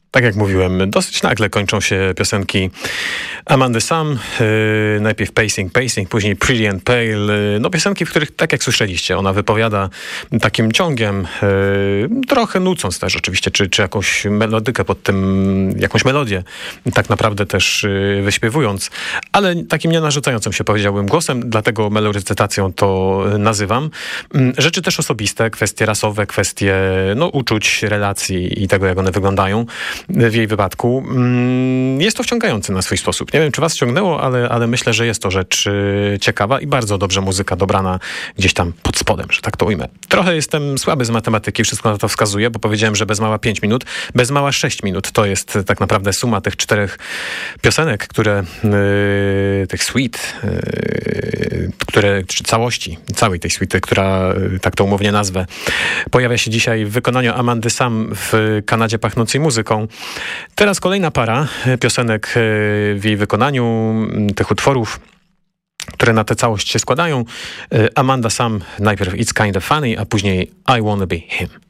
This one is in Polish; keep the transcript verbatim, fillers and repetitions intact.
Tak jak mówiłem, dosyć nagle kończą się piosenki Amandy Sam, yy, najpierw Pacing, Pacing, później Pretty and Pale. Yy, no piosenki, w których, tak jak słyszeliście, ona wypowiada takim ciągiem, yy, trochę nucąc też oczywiście, czy, czy jakąś melodykę pod tym, jakąś melodię, tak naprawdę też yy, wyśpiewując, ale takim nie narzucającym się, powiedziałbym, głosem, dlatego melodycytacją to nazywam. Yy, rzeczy też osobiste, kwestie rasowe, kwestie no, uczuć, relacji i tego, jak one wyglądają w jej wypadku. Jest to wciągające na swój sposób. Nie wiem, czy was wciągnęło, ale, ale myślę, że jest to rzecz ciekawa i bardzo dobrze muzyka dobrana gdzieś tam pod spodem, że tak to ujmę. Trochę jestem słaby z matematyki, wszystko na to wskazuje, bo powiedziałem, że bez mała pięć minut, bez mała sześć minut. To jest tak naprawdę suma tych czterech piosenek, które, yy, tych suite, yy, które, czy całości, całej tej suity, która, yy, tak to umownie nazwę, pojawia się dzisiaj w wykonaniu Amandy Sam w Kanadzie pachnącej muzyką. Teraz kolejna para piosenek w jej wykonaniu, tych utworów, które na tę całość się składają. Amanda Sam, najpierw It's Kinda Funny, a później I Wanna Be Him.